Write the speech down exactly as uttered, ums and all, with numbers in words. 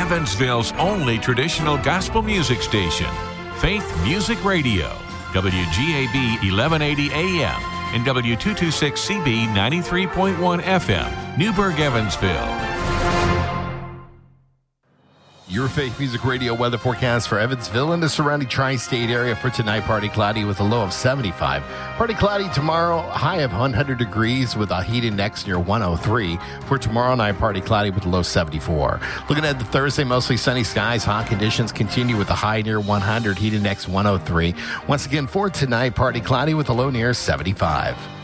Evansville's only traditional gospel music station, Faith Music Radio, W G A B eleven eighty A M and W two twenty-six C B ninety-three point one F M, Newburgh, Evansville. Your Faith Music Radio weather forecast for Evansville and the surrounding tri-state area for tonight. Partly cloudy with a low of seventy-five. Partly cloudy tomorrow, high of one hundred degrees with a heat index near one oh three. For tomorrow night, partly cloudy with a low seventy-four. Looking at the Thursday, mostly sunny skies. Hot conditions continue with a high near one hundred, heat index one oh three. Once again, for tonight, partly cloudy with a low near seventy-five.